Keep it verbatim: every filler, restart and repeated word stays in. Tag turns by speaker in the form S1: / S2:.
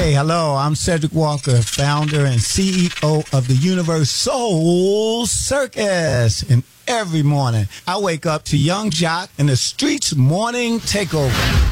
S1: Hey, hello, I'm Cedric Walker, founder and C E O of the Universe Soul Circus. And every morning, I wake up to Young Jock in the Streets Morning Takeover.